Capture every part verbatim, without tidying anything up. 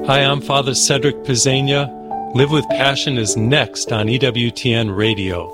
Hi, I'm Father Cedric Pizzania. Live with Passion is next on E W T N Radio.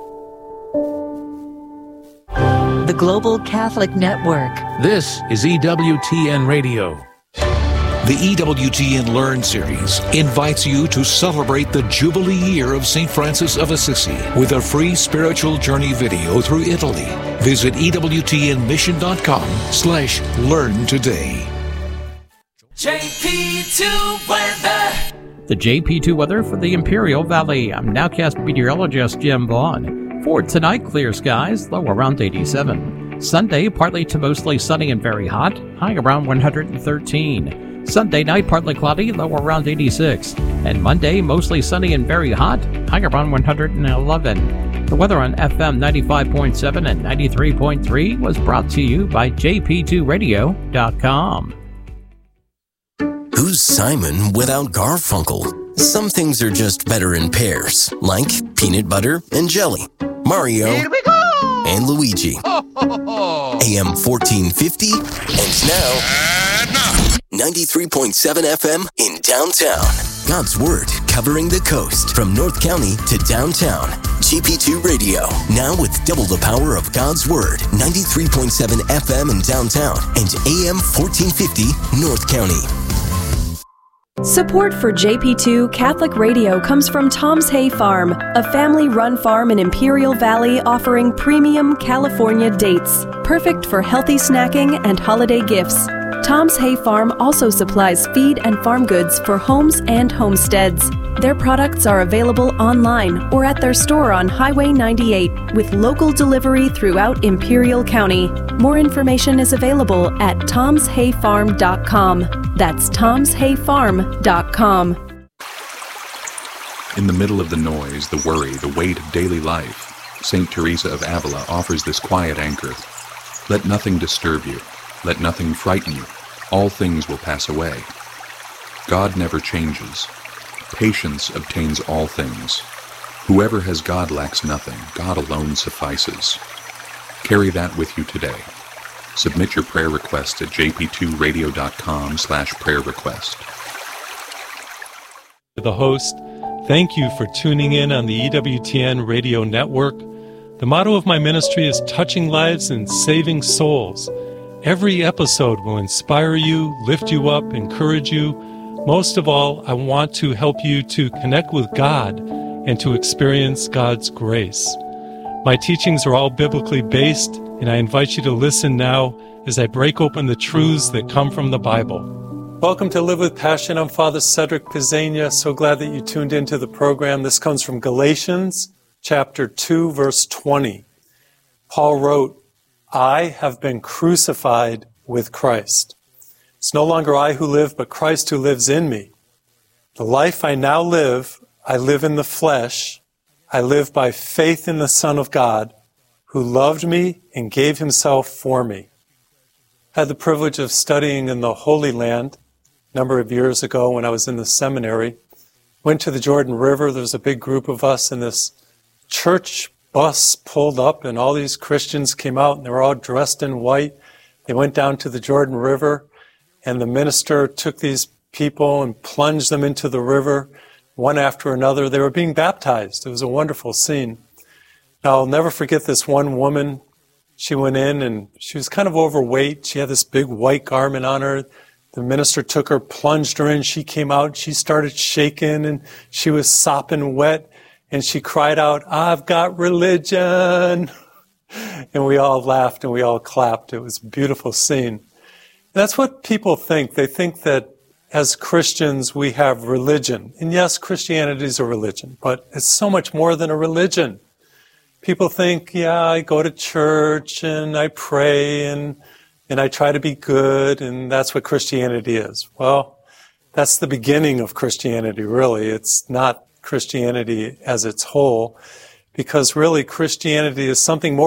The Global Catholic Network. This is E W T N Radio. The E W T N Learn series invites you to celebrate the Jubilee year of Saint Francis of Assisi with a free spiritual journey video through Italy. Visit E W T N mission dot com slash learn today. J P two weather. The J P two weather for the Imperial Valley. I'm nowcast meteorologist Jim Vaughn. For tonight, clear skies, low around eighty-seven. Sunday, partly to mostly sunny and very hot, high around one hundred thirteen. Sunday night, partly cloudy, low around eighty-six. And Monday, mostly sunny and very hot, high around one hundred eleven. The weather on F M ninety-five point seven and ninety-three point three was brought to you by J P two radio dot com. Who's Simon without Garfunkel? Some things are just better in pairs, like peanut butter and jelly, Mario Here we go! and Luigi. Ho, ho, ho, ho. A M fourteen fifty, and now, And now, ninety-three point seven F M in downtown. God's Word covering the coast from North County to downtown. G P two Radio, now with double the power of God's Word. ninety-three point seven F M in downtown and A M fourteen fifty North County. Support for J P two Catholic Radio comes from Tom's Hay Farm, a family-run farm in Imperial Valley offering premium California dates, perfect for healthy snacking and holiday gifts. Tom's Hay Farm also supplies feed and farm goods for homes and homesteads. Their products are available online or at their store on Highway ninety-eight with local delivery throughout Imperial County. More information is available at toms hay farm dot com. That's toms hay farm dot com. In the middle of the noise, the worry, the weight of daily life, Saint Teresa of Avila offers this quiet anchor. Let nothing disturb you. Let nothing frighten you. All things will pass away. God never changes. Patience obtains all things. Whoever has God lacks nothing. God alone suffices. Carry that with you today. Submit your prayer request at j p two radio dot com slash prayer request. The host, thank you for tuning in on the E W T N Radio Network. The motto of my ministry is touching lives and saving souls. Every episode will inspire you, lift you up, encourage you. Most of all, I want to help you to connect with God and to experience God's grace. My teachings are all biblically based, and I invite you to listen now as I break open the truths that come from the Bible. Welcome to Live with Passion. I'm Father Cedric Pizzania. So glad that you tuned into the program. This comes from Galatians chapter two, verse twenty. Paul wrote, I have been crucified with Christ. It's no longer I who live, but Christ who lives in me. The life I now live, I live in the flesh. I live by faith in the Son of God, who loved me and gave himself for me. I had the privilege of studying in the Holy Land a number of years ago when I was in the seminary. Went to the Jordan River. There was a big group of us, and this church bus pulled up, and all these Christians came out, and they were all dressed in white. They went down to the Jordan River, and the minister took these people and plunged them into the river, one after another. They were being baptized. It was a wonderful scene. Now, I'll never forget this one woman. She went in, and she was kind of overweight. She had this big white garment on her. The minister took her, plunged her in. She came out. She started shaking, and she was sopping wet. And she cried out, I've got religion. And we all laughed and we all clapped. It was a beautiful scene. That's what people think. They think that as Christians we have religion. And yes, Christianity is a religion, but it's so much more than a religion. People think, yeah, I go to church and I pray and and I try to be good, and that's what Christianity is. Well, that's the beginning of Christianity, really. It's not Christianity as its whole, because really Christianity is something more